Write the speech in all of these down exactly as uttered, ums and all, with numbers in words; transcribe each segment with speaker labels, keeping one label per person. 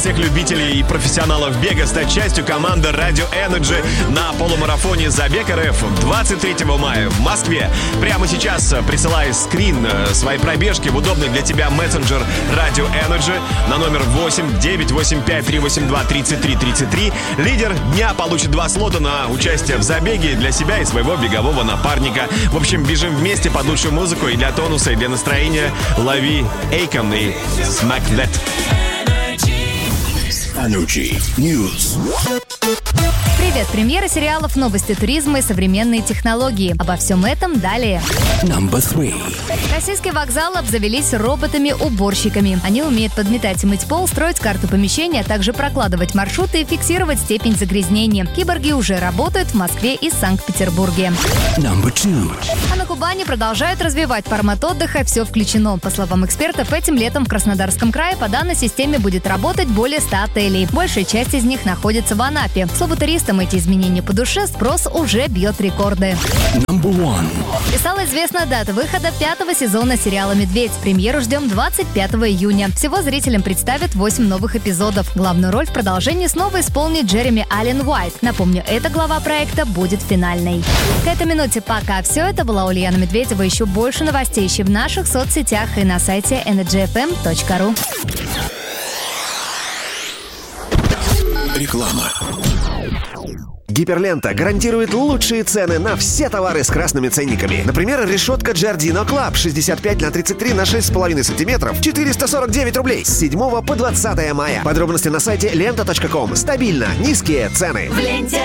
Speaker 1: Всех любителей и профессионалов бега стать частью команды Radio Energy на полумарафоне «Забег эр эф» двадцать третьего мая в Москве. Прямо сейчас присылай скрин своей пробежки в удобный для тебя мессенджер Radio Energy на номер восемь девять восемь пять три восемь два тридцать три тридцать три. Лидер дня получит два слота на участие в забеге для себя и своего бегового напарника. В общем, бежим вместе под лучшую музыку, и для тонуса, и для настроения лови Akon и Smack That.
Speaker 2: Energy News.
Speaker 3: Привет! Премьера сериалов, новости туризма и современные технологии. Обо всем этом далее.
Speaker 2: Number three.
Speaker 3: Российские вокзалы обзавелись роботами-уборщиками. Они умеют подметать и мыть пол, строить карту помещения, а также прокладывать маршруты и фиксировать степень загрязнения. Киборги уже работают в Москве и Санкт-Петербурге.
Speaker 2: Number two.
Speaker 3: А на Кубани продолжают развивать формат отдыха «Все включено». По словам экспертов, этим летом в Краснодарском крае по данной системе будет работать более ста отелей. Большая часть из них находится в Анапе. К слову, туристам эти изменения по душе, спрос уже бьет рекорды.
Speaker 2: Number one.
Speaker 3: И стала известна дата выхода пятого сезона сериала «Медведь». Премьеру ждем двадцать пятого июня. Всего зрителям представят восемь новых эпизодов. Главную роль в продолжении снова исполнит Джереми Аллен Уайт. Напомню, эта глава проекта будет финальной. К этой минуте пока все. Это была Ульяна Медведева. Еще больше новостей ищи в наших соцсетях и на сайте энерджи эф эм точка ру.
Speaker 2: Реклама.
Speaker 4: Гиперлента гарантирует лучшие цены на все товары с красными ценниками. Например, решетка Giardino Club шестьдесят пять на тридцать три на шесть с половиной сантиметров, четыреста сорок девять рублей с седьмого по двадцатое мая. Подробности на сайте лента точка ком. Стабильно низкие цены.
Speaker 3: В ленте.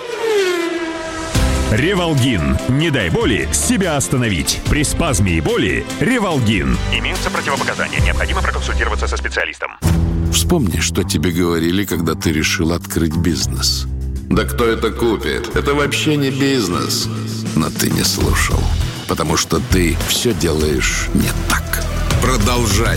Speaker 5: Ревалгин. Не дай боли себя остановить. При спазме и боли Ревалгин. Имеются противопоказания. Необходимо проконсультироваться со специалистом.
Speaker 6: Вспомни, что тебе говорили, когда ты решил открыть бизнес. Да кто это купит? Это вообще не бизнес. Но ты не слушал, потому что ты все делаешь не так. Продолжай.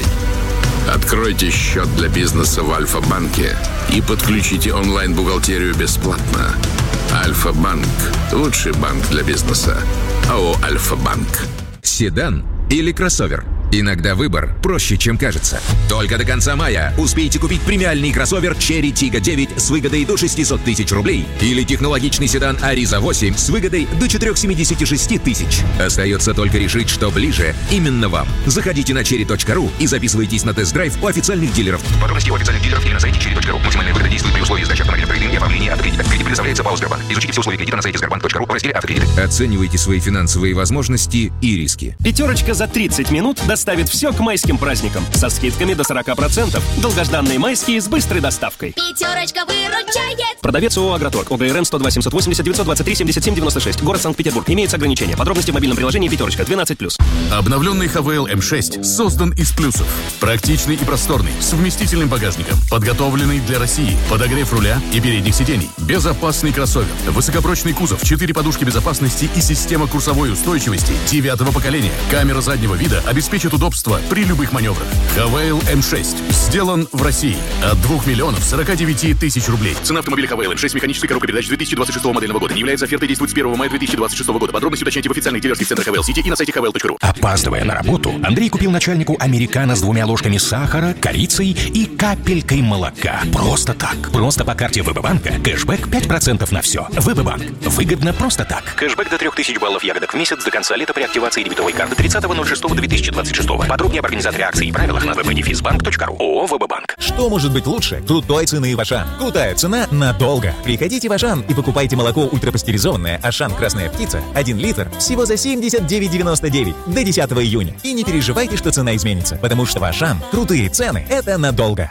Speaker 6: Откройте счет для бизнеса в Альфа-банке и подключите онлайн-бухгалтерию бесплатно. Альфа-банк – лучший банк для бизнеса. АО «Альфа-банк».
Speaker 7: Седан или кроссовер? Иногда выбор проще, чем кажется. Только до конца мая успейте купить премиальный кроссовер Cherry Tiggo девять с выгодой до шестьсот тысяч рублей или технологичный седан Ariza восемь с выгодой до четыреста семьдесят шесть тысяч. Остается только решить, что ближе именно вам. Заходите на черри точка ру и записывайтесь на тест-драйв у официальных дилеров. Подробности у официальных дилеров или на сайте черри точка ру. Максимальная выгода действует при условии сдачи автомобиля в кредит и оформления автокредита. Кредит предоставляется ПАО «Сбербанк». Изучите все условия кредита на сайте сбербанк точка ру в разделе «Автокредиты». Оценивайте свои финансовые возможности и риски.
Speaker 8: Пятерочка за тридцать минут доставит все к майским праздникам со скидками до сорок процентов. Долгожданные майские с быстрой доставкой.
Speaker 3: Пятерочка выручает.
Speaker 8: Продавец ООО «Агроторг». ОГРН сто два семьсот восемьдесят девятьсот двадцать три семьдесят семь девяносто шесть. Город Санкт-Петербург. Имеются ограничения. Подробности в мобильном приложении «Пятерочка». двенадцать плюс.
Speaker 9: Обновленный хавейл эм шесть создан из плюсов. Практичный и просторный, с вместительным багажником, подготовленный для России, подогрев руля и передних сидений, безопасный кроссовер, высокопрочный кузов, четыре подушки безопасности и система курсовой устойчивости девятого поколения. Камера заднего вида обеспечит удобство при любых маневрах. хавейл эм шесть сделан в России от двух миллионов сорока девяти тысяч рублей. Цена автомобиля хавейл эм шесть механической коробкой передач две тысячи двадцать шестого модельного года. Не является офертой, действует с первого мая две тысячи двадцать шестого года. Подробности уточняйте в официальных дилерских центрах хавейл Сити и на сайте хавейл точка ру.
Speaker 10: Опаздывая на работу, Андрей купил начальнику американо с двумя ложками сахара, корицей и капелькой молока. Просто так. Просто по карте ВБ-банка. Кэшбэк пять процентов на все. ВБ-банк. Выгодно просто так.
Speaker 11: Кэшбэк до трех тысяч баллов ягодок в месяц до конца лета при активации дебетовой карты тридцатого ноль шестого две тысячи двадцать шестого. Подробнее об организаторе акций и правилах на вэ бэ дефис банк точка ру. ООО «ВБ-банк».
Speaker 12: Что может быть лучше крутой цены в Ашан? Крутая цена надолго. Приходите в Ашан и покупайте молоко ультрапастеризованное «Ашан Красная Птица» один литр всего за семьдесят девять девяносто девять до десятого июня. И не переживайте, что цена изменится, потому что в Ашан крутые цены – это надолго.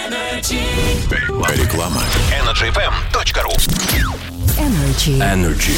Speaker 2: Реклама.
Speaker 11: энерджи эф эм точка ру.
Speaker 3: Energy.
Speaker 2: Energy.